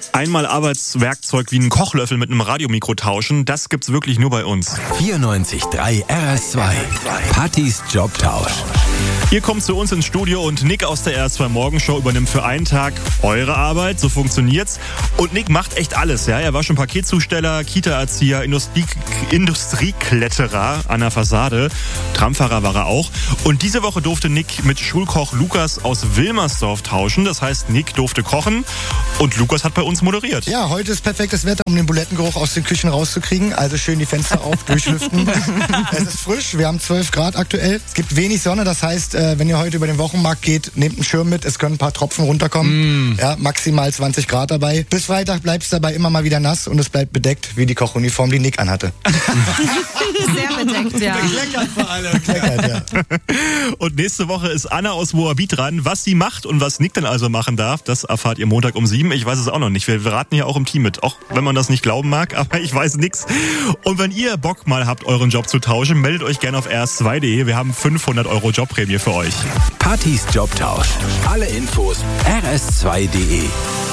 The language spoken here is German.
Einmal Arbeitswerkzeug wie einen Kochlöffel mit einem Radiomikro tauschen, das gibt's wirklich nur bei uns. 94.3 RS2. Pattys Jobtausch. Ihr kommt zu uns ins Studio und Nick aus der RS2 Morgenshow übernimmt für einen Tag eure Arbeit, so funktioniert's. Und Nick macht echt alles, ja. Er war schon Paketzusteller, Kita-Erzieher, Industriekletterer an der Fassade, Tramfahrer war er auch. Und diese Woche durfte Nick mit Schulkoch Lukas aus Wilmersdorf tauschen. Das heißt, Nick durfte kochen und Lukas hat bei uns moderiert. Ja, heute ist perfektes Wetter, um den Bulettengeruch aus den Küchen rauszukriegen. Also schön die Fenster auf, durchlüften. Es ist frisch, wir haben 12 Grad aktuell. Es gibt wenig Sonne, das heißt, wenn ihr heute über den Wochenmarkt geht, nehmt einen Schirm mit, es können ein paar Tropfen runterkommen. Ja, maximal 20 Grad dabei. Bis Freitag bleibt es dabei immer mal wieder nass und es bleibt bedeckt, wie die Kochuniform, die Nick anhatte. Sehr bedeckt, ja. Bekleckert vor allem. Bekleckert, ja. Und nächste Woche ist Anna aus Moabit dran. Was sie macht und was Nick dann also machen darf, das erfahrt ihr Montag um 7. Ich weiß es auch noch nicht. Wir raten ja auch im Team mit. Auch wenn man das nicht glauben mag, aber ich weiß nix. Und wenn ihr Bock mal habt, euren Job zu tauschen, meldet euch gerne auf rs2.de. Wir haben 500 € Jobprämie für euch. Pattys Jobtausch. Alle Infos rs2.de.